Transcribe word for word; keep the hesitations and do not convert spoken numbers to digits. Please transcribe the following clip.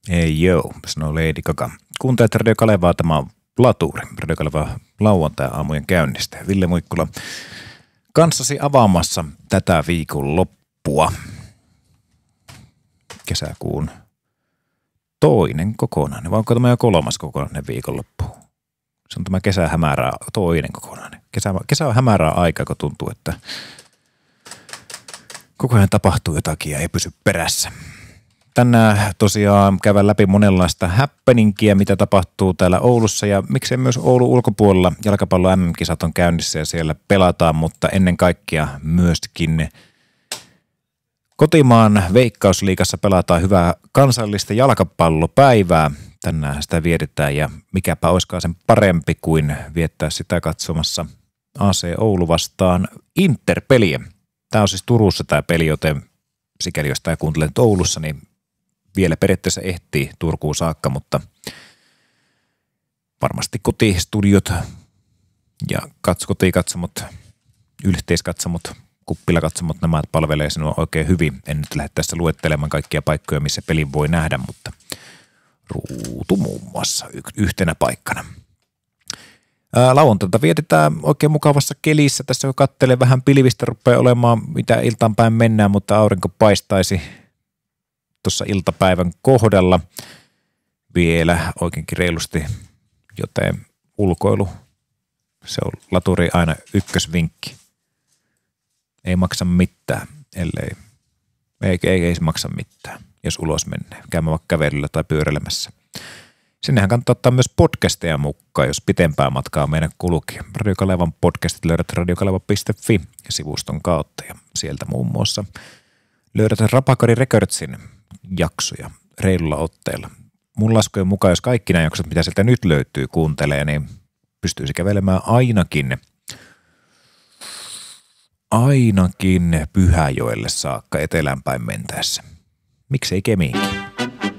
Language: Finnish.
Ei joo, sanoo Lady Gaga. Kuuntelet Radio Kalevaa, tämä on Laturi. Radio Kaleva lauantai-aamujen käynnistä. Ville Muikkula kanssasi avaamassa tätä viikon loppua. Kesäkuun toinen kokonainen, vai onko tämä jo kolmas kokonainen viikonloppu? Se on tämä kesä hämärää toinen kokonainen. Kesä, kesä on hämärää aikaa, kun tuntuu, että koko ajan tapahtuu jotakin ja ei pysy perässä. Tänään tosiaan käydään läpi monenlaista happeningia, mitä tapahtuu täällä Oulussa ja miksei myös Oulun ulkopuolella. Jalkapallo M M-kisat on käynnissä ja siellä pelataan, mutta ennen kaikkea myöskin kotimaan Veikkausliigassa pelataan hyvää kansallista jalkapallopäivää. Tänään sitä vietetään ja mikäpä olisikaan sen parempi kuin viettää sitä katsomassa A C Oulu vastaan Inter-peliä. Tämä on siis Turussa tämä peli, joten sikäli jos tämä kuuntelet Oulussa, niin vielä periaatteessa ehtii Turkuun saakka, mutta varmasti kotistudiot ja kats, kotikatsomot, yhteiskatsomot, kuppilakatsomot, nämä palvelee sinua oikein hyvin. En nyt lähde tässä luettelemaan kaikkia paikkoja, missä pelin voi nähdä, mutta ruutu muun muassa yhtenä paikkana. Lauantaita vietetään oikein mukavassa kelissä. Tässä kun katselee vähän pilvistä, rupeaa olemaan mitä iltaan päin mennään, mutta aurinko paistaisi tuossa iltapäivän kohdalla vielä oikeinkin reilusti, joten ulkoilu, se on laturi aina ykkösvinkki. Ei maksa mitään, ellei, ei, ei, ei se maksa mitään, jos ulos mennään. Käymään vaikka kävelyllä tai pyöräilemässä. Sinnehän kannattaa ottaa myös podcasteja mukaan, jos pitempää matkaa meidän kulki. Radio Kalevan podcastit löydät radiokaleva piste fi sivuston kautta ja sieltä muun muassa löydät Rapakari Recordsin jaksoja reilulla otteella. Mun laskujen mukaan, jos kaikki nämä jaksot, mitä sieltä nyt löytyy, kuuntelee, niin pystyisi kävelemään ainakin, ainakin Pyhäjoelle saakka etelänpäin mentäessä. Miksei Kemiinkin?